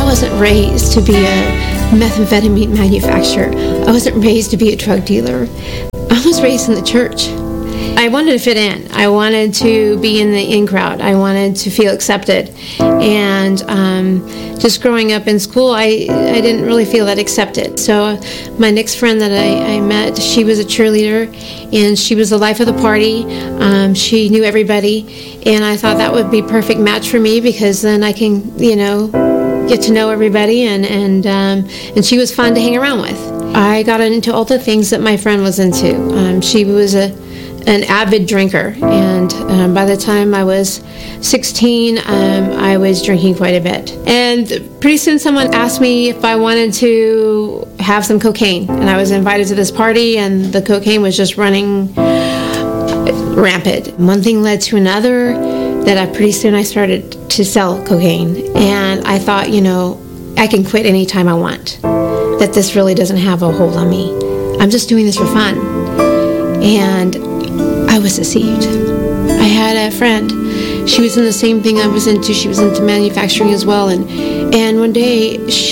wasn't raised to be a methamphetamine manufacturer. I wasn't raised to be a drug dealer. I was raised in the church. I wanted to fit in. I wanted to be in the in crowd. I wanted to feel accepted. And just growing up in school, I didn't really feel that accepted. So my next friend that I met, she was a cheerleader, and she was the life of the party. She knew everybody, and I thought that would be a perfect match for me, because then I can, get to know everybody, and she was fun to hang around with. I got into all the things that my friend was into. She was an avid drinker, and by the time I was 16, I was drinking quite a bit. And pretty soon someone asked me if I wanted to have some cocaine, and I was invited to this party, and the cocaine was just running rampant. One thing led to another, that pretty soon I started to sell cocaine, and I thought, I can quit anytime I want, that this really doesn't have a hold on me. I'm just doing this for fun. And I was deceived. I had a friend. She was in the same thing I was into. She was into manufacturing as well. And one day,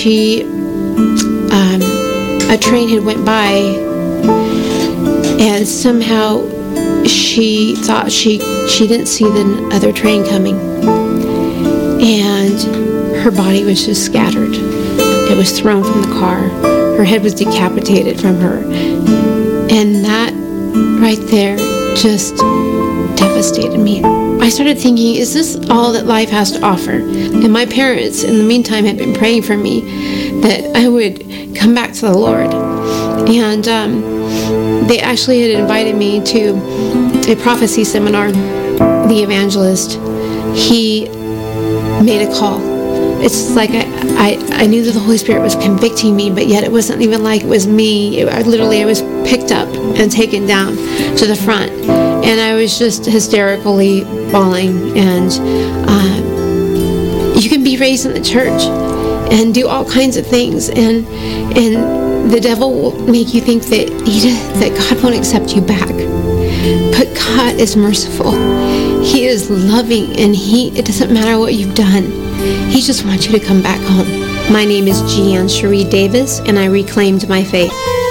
a train had went by, and somehow she thought she didn't see the other train coming. And her body was just scattered. It was thrown from the car. Her head was decapitated from her. And that right there just devastated me. I started thinking, is this all that life has to offer? And my parents, in the meantime, had been praying for me that I would come back to the Lord. And they actually had invited me to a prophecy seminar. The evangelist, he made a call. It's like I knew that the Holy Spirit was convicting me, but yet it wasn't even like it was me. I was picked up and taken down to the front, and I was just hysterically bawling. And you can be raised in the church and do all kinds of things, and the devil will make you think that God won't accept you back. But God is merciful. He is loving, and it doesn't matter what you've done. He just wants you to come back home. My name is Jeanne Cherie Davis, and I reclaimed my faith.